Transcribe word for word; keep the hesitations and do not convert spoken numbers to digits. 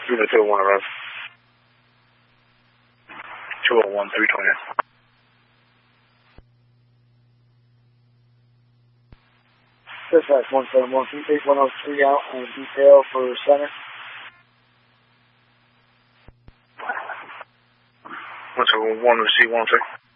Unit two oh one arrived. two oh one, three twenty. Dispatch one seven one, keep eight one oh three out and detail for center. one seven one, receive one, sir.